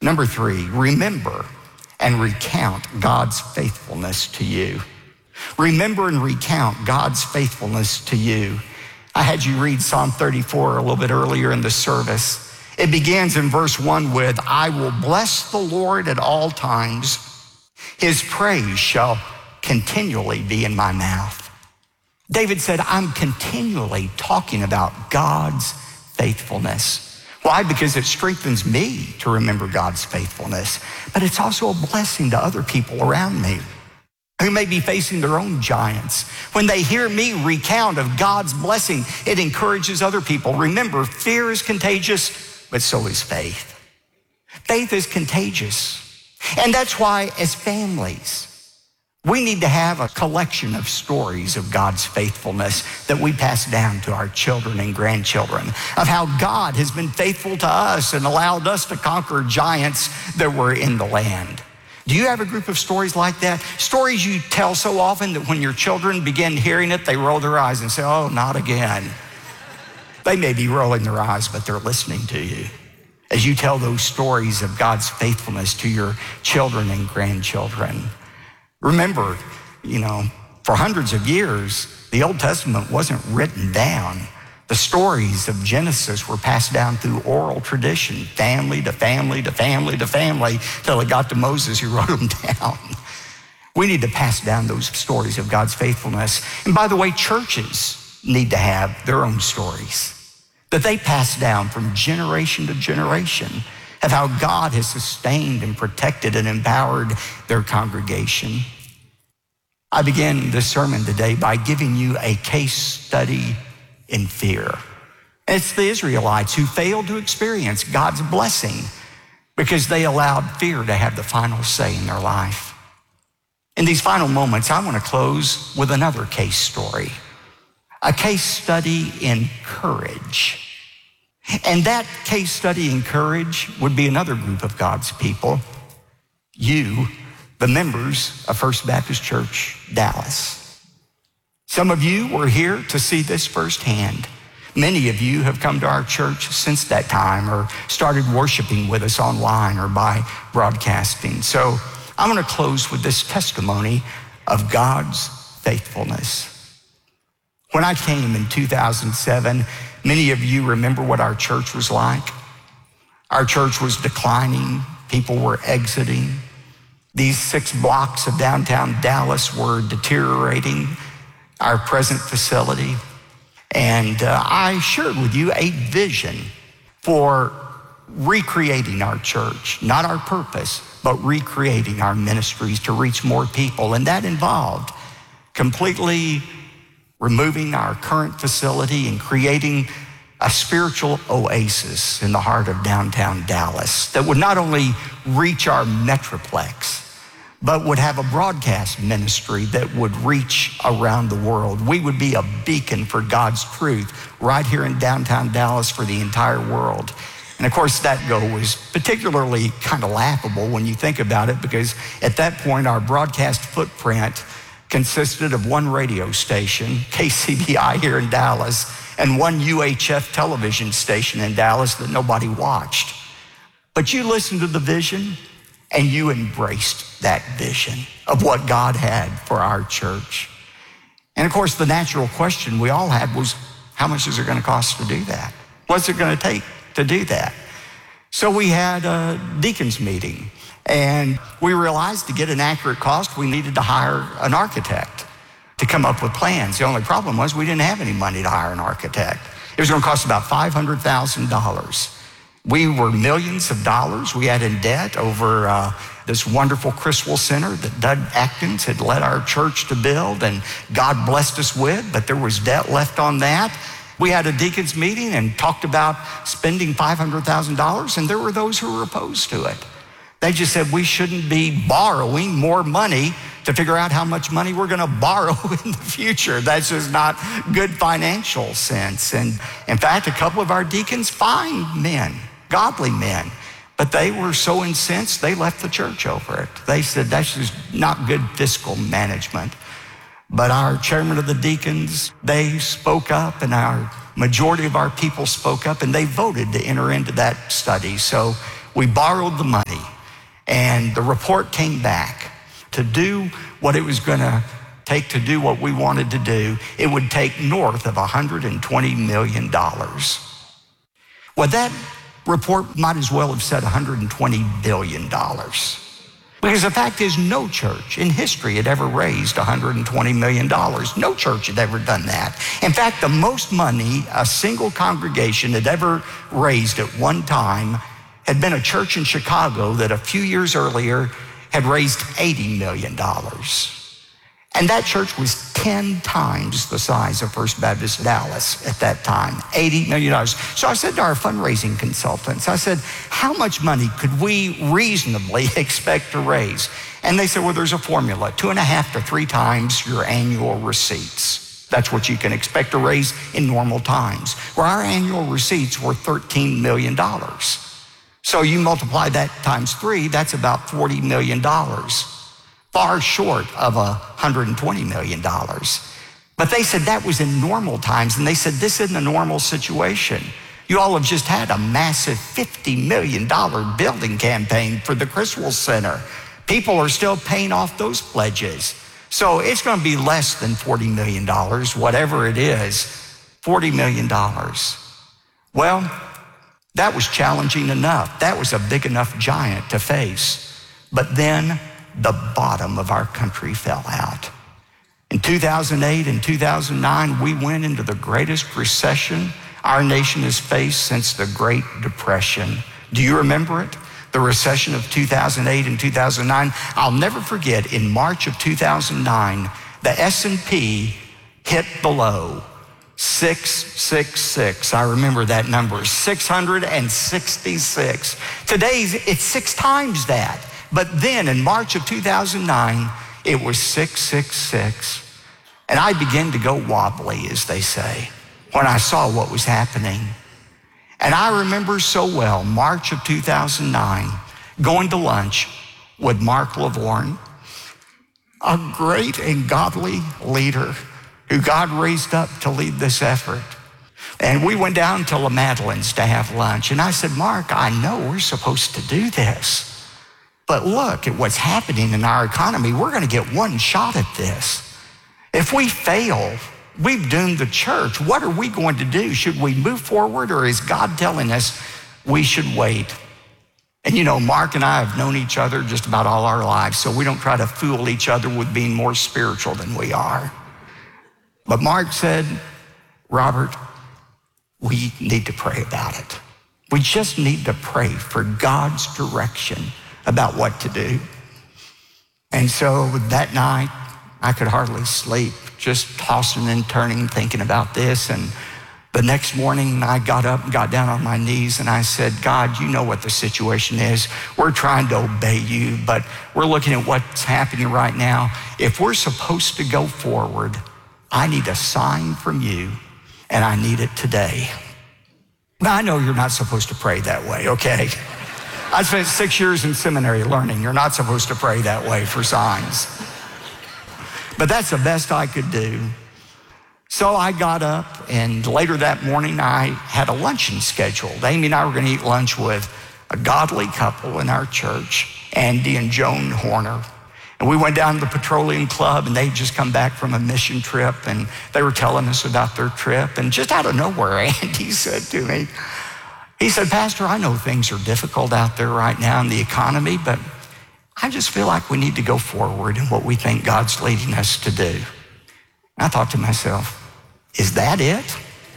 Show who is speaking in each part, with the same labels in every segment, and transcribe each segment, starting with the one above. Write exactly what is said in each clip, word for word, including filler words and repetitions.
Speaker 1: Number three, remember and recount God's faithfulness to you. Remember and recount God's faithfulness to you. I had you read Psalm thirty-four a little bit earlier in the service. It begins in verse one with, I will bless the Lord at all times. His praise shall continually be in my mouth. David said, I'm continually talking about God's faithfulness. Why? Because it strengthens me to remember God's faithfulness, but it's also a blessing to other people around me who may be facing their own giants. When they hear me recount of God's blessing, it encourages other people. Remember, fear is contagious, but so is faith. Faith is contagious. And that's why, as families, we need to have a collection of stories of God's faithfulness that we pass down to our children and grandchildren, of how God has been faithful to us and allowed us to conquer giants that were in the land. Do you have a group of stories like that? Stories you tell so often that when your children begin hearing it, they roll their eyes and say, oh, not again. They may be rolling their eyes, but they're listening to you as you tell those stories of God's faithfulness to your children and grandchildren. Remember, you know, for hundreds of years, the Old Testament wasn't written down. The stories of Genesis were passed down through oral tradition, family to family to family to family, till it got to Moses who wrote them down. We need to pass down those stories of God's faithfulness. And by the way, churches need to have their own stories that they pass down from generation to generation of how God has sustained and protected and empowered their congregation. I begin this sermon today by giving you a case study in fear. It's the Israelites who failed to experience God's blessing because they allowed fear to have the final say in their life. In these final moments, I want to close with another case story, a case study in courage. And that case study in courage would be another group of God's people, you, the members of First Baptist Church, Dallas. Some of you were here to see this firsthand. Many of you have come to our church since that time or started worshiping with us online or by broadcasting. So I want to close with this testimony of God's faithfulness. When I came in two thousand seven, many of you remember what our church was like. Our church was declining. People were exiting. These six blocks of downtown Dallas were deteriorating our present facility. And uh, I shared with you a vision for recreating our church, not our purpose, but recreating our ministries to reach more people. And that involved completely removing our current facility and creating a spiritual oasis in the heart of downtown Dallas that would not only reach our metroplex, but would have a broadcast ministry that would reach around the world. We would be a beacon for God's truth right here in downtown Dallas for the entire world. And of course, that goal was particularly kind of laughable when you think about it, because at that point, our broadcast footprint consisted of one radio station, K C B I here in Dallas, and one U H F television station in Dallas that nobody watched. But you listened to the vision and you embraced that vision of what God had for our church. And of course, the natural question we all had was, how much is it going to cost to do that? What's it going to take to do that? So we had a deacons meeting, and we realized to get an accurate cost, we needed to hire an architect to come up with plans. The only problem was we didn't have any money to hire an architect. It was going to cost about five hundred thousand dollars. We were millions of dollars we had in debt over uh, this wonderful Criswell Center that Doug Atkins had led our church to build, and God blessed us with, but there was debt left on that. We had a deacons meeting and talked about spending five hundred thousand dollars, and there were those who were opposed to it. They just said we shouldn't be borrowing more money to figure out how much money we're going to borrow in the future. That's just not good financial sense. And in fact, a couple of our deacons, fine men, godly men, but they were so incensed, they left the church over it. They said that's just not good fiscal management. But our chairman of the deacons, they spoke up, and our majority of our people spoke up, and they voted to enter into that study. So we borrowed the money. And the report came back to do what it was going to take to do what we wanted to do. It would take north of one hundred twenty million dollars. Well, that report might as well have said one hundred twenty billion dollars. Because the fact is, no church in history had ever raised one hundred twenty million dollars. No church had ever done that. In fact, the most money a single congregation had ever raised at one time had been a church in Chicago that a few years earlier had raised eighty million dollars. And that church was ten times the size of First Baptist Dallas at that time, eighty million dollars. So I said to our fundraising consultants, I said, how much money could we reasonably expect to raise? And they said, well, there's a formula, two and a half to three times your annual receipts. That's what you can expect to raise in normal times. Well, our annual receipts were thirteen million dollars. So you multiply that times three, that's about forty million dollars. Far short of one hundred twenty million dollars. But they said that was in normal times, and they said this isn't a normal situation. You all have just had a massive fifty million dollars building campaign for the Criswell Center. People are still paying off those pledges. So it's going to be less than forty million dollars, whatever it is, forty million dollars. Well, that was challenging enough. That was a big enough giant to face. But then the bottom of our country fell out. In two thousand eight and two thousand nine, we went into the greatest recession our nation has faced since the Great Depression. Do you remember it? The recession of two thousand eight and two thousand nine. I'll never forget, in March of two thousand nine, the S and P hit the low, six six six. I remember that number, six hundred sixty-six. Today, it's six times that. But then in March of two thousand nine, it was six six six. And I began to go wobbly, as they say, when I saw what was happening. And I remember so well, March of two thousand nine, going to lunch with Mark Lavorne, a great and godly leader who God raised up to lead this effort. And we went down to La Madeleine's to have lunch. And I said, Mark, I know we're supposed to do this, but look at what's happening in our economy. We're going to get one shot at this. If we fail, we've doomed the church. What are we going to do? Should we move forward, or is God telling us we should wait? And you know, Mark and I have known each other just about all our lives, so we don't try to fool each other with being more spiritual than we are. But Mark said, Robert, we need to pray about it. We just need to pray for God's direction about what to do. And so that night, I could hardly sleep, just tossing and turning, thinking about this. And the next morning, I got up and got down on my knees, and I said, God, you know what the situation is. We're trying to obey you, but we're looking at what's happening right now. If we're supposed to go forward, I need a sign from you, and I need it today. Now, I know you're not supposed to pray that way, okay? I spent six years in seminary learning you're not supposed to pray that way for signs. But that's the best I could do. So I got up, and later that morning, I had a luncheon scheduled. Amy and I were going to eat lunch with a godly couple in our church, Andy and Joan Horner. And we went down to the Petroleum Club, and they'd just come back from a mission trip, and they were telling us about their trip. And just out of nowhere, Andy said to me, he said, Pastor, I know things are difficult out there right now in the economy, but I just feel like we need to go forward in what we think God's leading us to do. I thought to myself, is that it?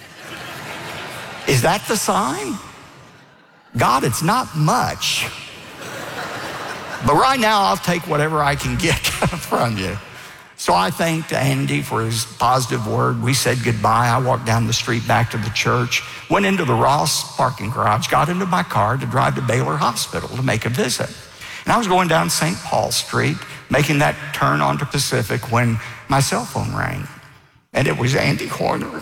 Speaker 1: Is that the sign? God, it's not much. But right now, I'll take whatever I can get from you. So I thanked Andy for his positive word. We said goodbye. I walked down the street back to the church, went into the Ross parking garage, got into my car to drive to Baylor Hospital to make a visit. And I was going down Saint Paul Street, making that turn onto Pacific, when my cell phone rang. And it was Andy Horner.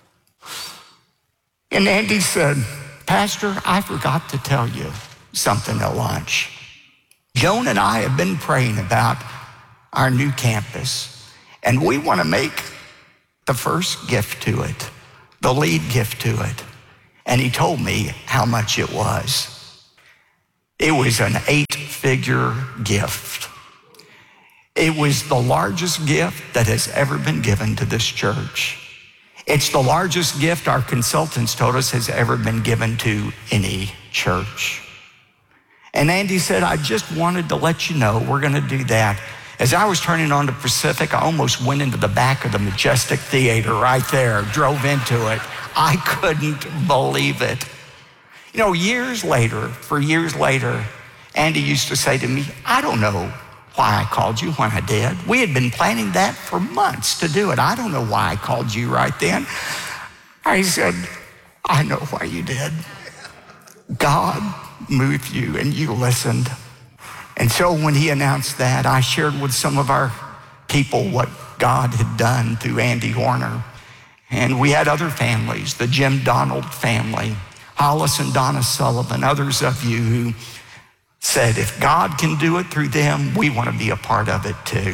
Speaker 1: And Andy said, Pastor, I forgot to tell you something at lunch. Joan and I have been praying about our new campus, and we want to make the first gift to it, the lead gift to it. And he told me how much it was. It was an eight six-figure gift. It was the largest gift that has ever been given to this church. It's the largest gift our consultants told us has ever been given to any church. And Andy said, I just wanted to let you know we're gonna do that. As I was turning on to Pacific, I almost went into the back of the Majestic Theater right there, drove into it. I couldn't believe it. You know, years later, for years later, Andy used to say to me, I don't know why I called you when I did. We had been planning that for months to do it. I don't know why I called you right then. I said, I know why you did. God moved you and you listened. And so when he announced that, I shared with some of our people what God had done through Andy Horner. And we had other families, the Jim Donald family, Hollis and Donna Sullivan, others of you who said, if God can do it through them, we want to be a part of it too.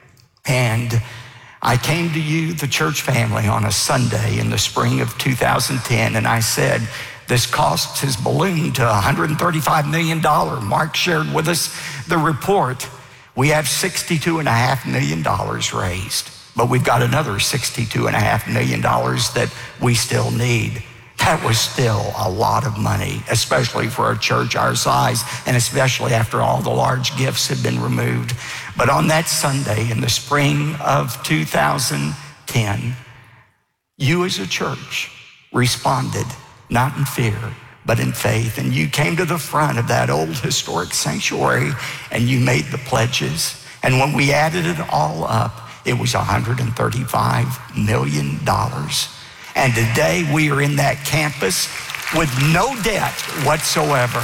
Speaker 1: And I came to you, the church family, on a Sunday in the spring of two thousand ten, and I said, this cost has ballooned to one hundred thirty-five million dollars. Mark shared with us the report. We have sixty-two point five million dollars raised, but we've got another sixty-two point five million dollars that we still need. That was still a lot of money, especially for a church our size, and especially after all the large gifts had been removed. But on that Sunday in the spring of two thousand ten, you as a church responded, not in fear, but in faith. And you came to the front of that old historic sanctuary and you made the pledges. And when we added it all up, it was one hundred thirty-five million dollars. And today we are in that campus with no debt whatsoever.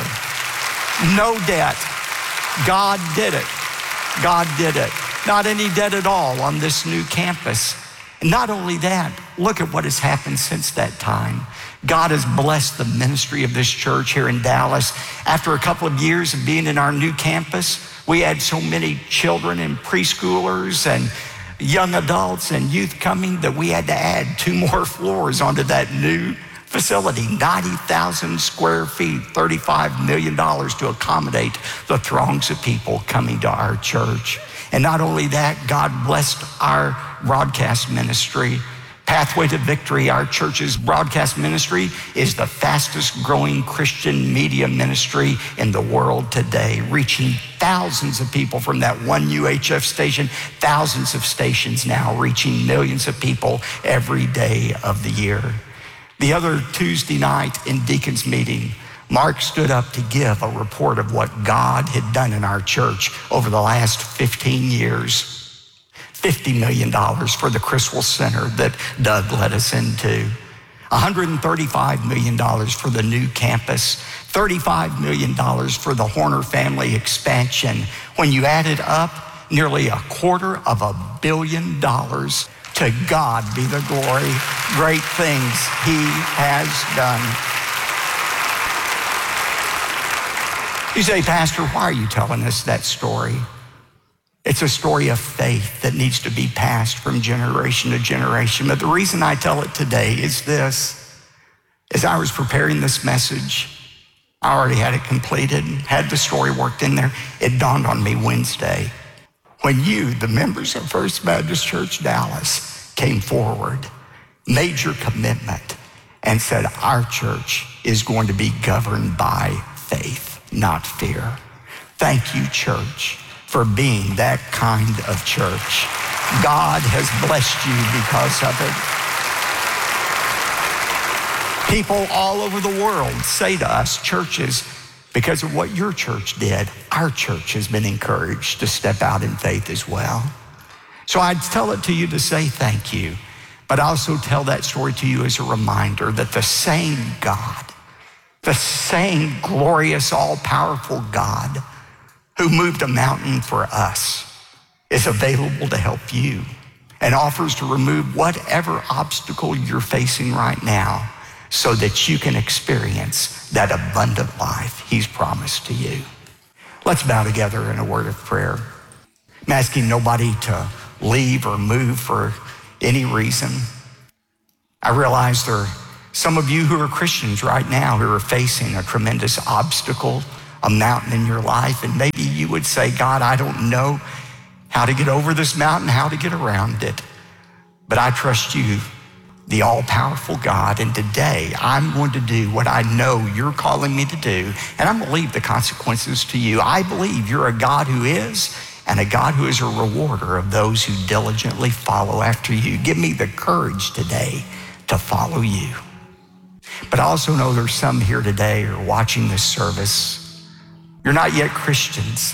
Speaker 1: No debt. God did it. God did it. Not any debt at all on this new campus. And not only that, look at what has happened since that time. God has blessed the ministry of this church here in Dallas. After a couple of years of being in our new campus, we had so many children and preschoolers and young adults and youth coming that we had to add two more floors onto that new facility, ninety thousand square feet, thirty-five million dollars to accommodate the throngs of people coming to our church. And not only that, God blessed our broadcast ministry. Pathway to Victory, our church's broadcast ministry, is the fastest growing Christian media ministry in the world today, reaching thousands of people from that one U H F station, thousands of stations now, reaching millions of people every day of the year. The other Tuesday night in Deacon's meeting, Mark stood up to give a report of what God had done in our church over the last fifteen years. fifty million dollars for the Criswell Center that Doug led us into. one hundred thirty-five million dollars for the new campus. thirty-five million dollars for the Horner family expansion. When you add it up, nearly a quarter of a billion dollars. To God be the glory. Great things he has done. You say, Pastor, why are you telling us that story? It's a story of faith that needs to be passed from generation to generation. But the reason I tell it today is this. As I was preparing this message, I already had it completed, had the story worked in there. It dawned on me Wednesday when you, the members of First Baptist Church Dallas, came forward, made your commitment, and said our church is going to be governed by faith, not fear. Thank you, church, for being that kind of church. God has blessed you because of it. People all over the world say to us, churches, because of what your church did, our church has been encouraged to step out in faith as well. So I'd tell it to you to say thank you, but I also tell that story to you as a reminder that the same God, the same glorious, all-powerful God who moved a mountain for us is available to help you and offers to remove whatever obstacle you're facing right now so that you can experience that abundant life he's promised to you. Let's bow together in a word of prayer. I'm asking nobody to leave or move for any reason. I realize there are some of you who are Christians right now who are facing a tremendous obstacle, a mountain in your life, and maybe you would say, God, I don't know how to get over this mountain, how to get around it, but I trust you, the all-powerful God, and today I'm going to do what I know you're calling me to do, and I'm going to leave the consequences to you. I believe you're a God who is, and a God who is a rewarder of those who diligently follow after you. Give me the courage today to follow you. But I also know there's some here today or watching this service. You're not yet Christians.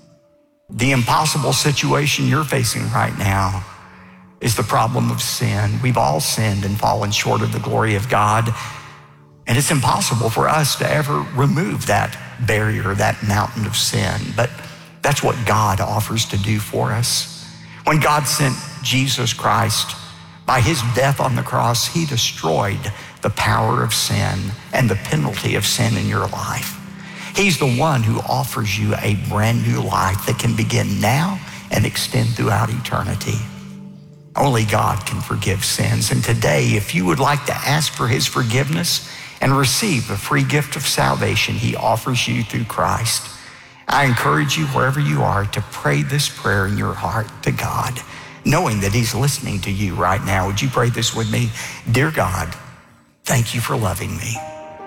Speaker 1: The impossible situation you're facing right now is the problem of sin. We've all sinned and fallen short of the glory of God. And it's impossible for us to ever remove that barrier, that mountain of sin. But that's what God offers to do for us. When God sent Jesus Christ, by his death on the cross, he destroyed the power of sin and the penalty of sin in your life. He's the one who offers you a brand new life that can begin now and extend throughout eternity. Only God can forgive sins. And today, if you would like to ask for his forgiveness and receive the free gift of salvation he offers you through Christ, I encourage you, wherever you are, to pray this prayer in your heart to God, knowing that he's listening to you right now. Would you pray this with me? Dear God, thank you for loving me.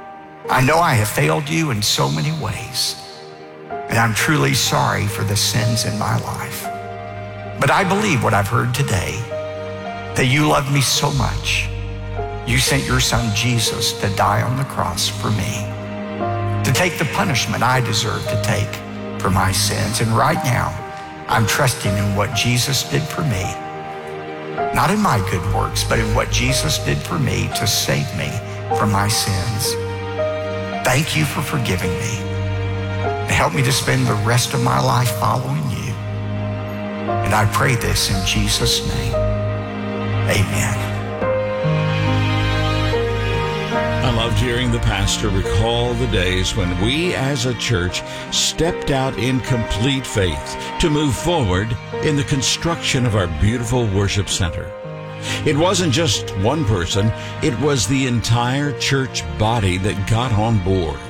Speaker 1: I know I have failed you in so many ways, and I'm truly sorry for the sins in my life. But I believe what I've heard today, that you love me so much, you sent your son Jesus to die on the cross for me, to take the punishment I deserve to take for my sins. And right now, I'm trusting in what Jesus did for me, not in my good works, but in what Jesus did for me to save me from my sins. Thank you for forgiving me. Help me to spend the rest of my life following you. And I pray this in Jesus' name. Amen.
Speaker 2: I loved hearing the pastor recall the days when we as a church stepped out in complete faith to move forward in the construction of our beautiful worship center. It wasn't just one person, it was the entire church body that got on board.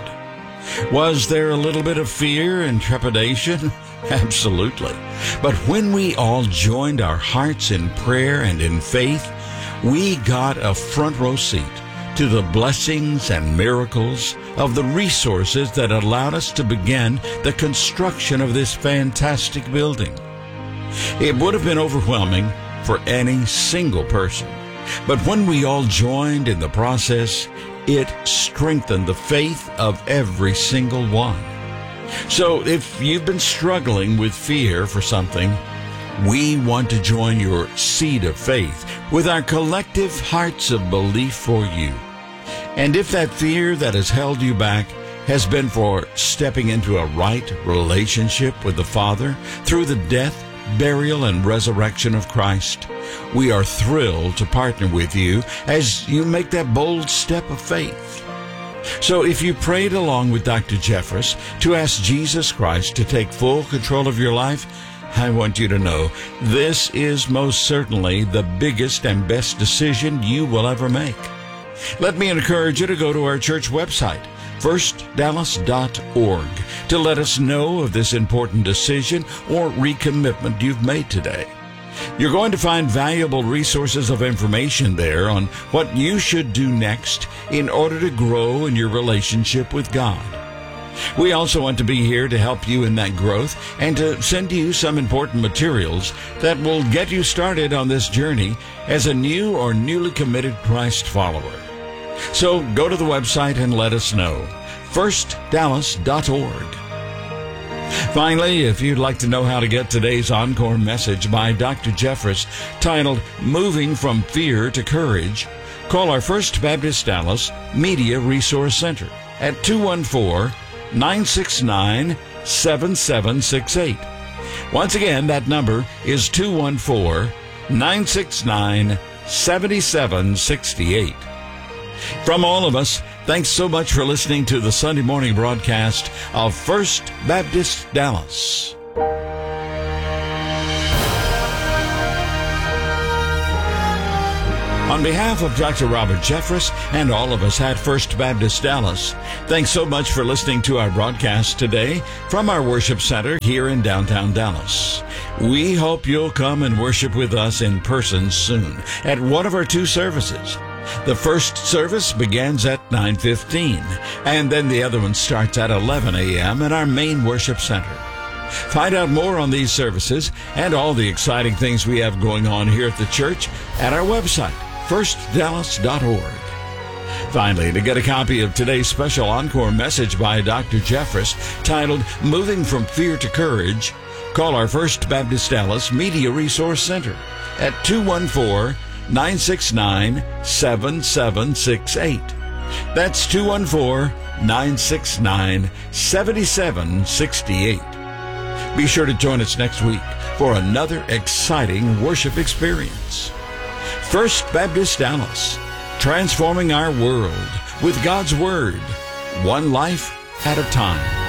Speaker 2: Was there a little bit of fear and trepidation? Absolutely. But when we all joined our hearts in prayer and in faith, we got a front row seat to the blessings and miracles of the resources that allowed us to begin the construction of this fantastic building. It would have been overwhelming for any single person, but when we all joined in the process, it strengthened the faith of every single one. So if you've been struggling with fear for something, we want to join your seed of faith with our collective hearts of belief for you. And if that fear that has held you back has been for stepping into a right relationship with the Father through the death, burial, and resurrection of Christ, we are thrilled to partner with you as you make that bold step of faith. So if you prayed along with Doctor Jeffress to ask Jesus Christ to take full control of your life, I want you to know this is most certainly the biggest and best decision you will ever make. Let me encourage you to go to our church website, first dallas dot org, to let us know of this important decision or recommitment you've made today. You're going to find valuable resources of information there on what you should do next in order to grow in your relationship with God. We also want to be here to help you in that growth and to send you some important materials that will get you started on this journey as a new or newly committed Christ follower. So go to the website and let us know, first dallas dot org. Finally, if you'd like to know how to get today's encore message by Doctor Jeffress titled Moving from Fear to Courage, call our First Baptist Dallas Media Resource Center at two one four, nine six nine, seven seven six eight. Once again, that number is two one four, nine six nine, seven seven six eight. From all of us, thanks so much for listening to the Sunday morning broadcast of First Baptist Dallas. On behalf of Doctor Robert Jeffress and all of us at First Baptist Dallas, thanks so much for listening to our broadcast today from our worship center here in downtown Dallas. We hope you'll come and worship with us in person soon at one of our two services. The first service begins at nine fifteen, and then the other one starts at eleven a.m. at our main worship center. Find out more on these services and all the exciting things we have going on here at the church at our website, first dallas dot org. Finally, to get a copy of today's special encore message by Doctor Jeffress titled Moving from Fear to Courage, call our First Baptist Dallas Media Resource Center at two one four, nine six nine, seven seven six eight. That's two one four, nine six nine, seven seven six eight. Be sure to join us next week for another exciting worship experience. First Baptist Dallas, transforming our world with God's Word, one life at a time.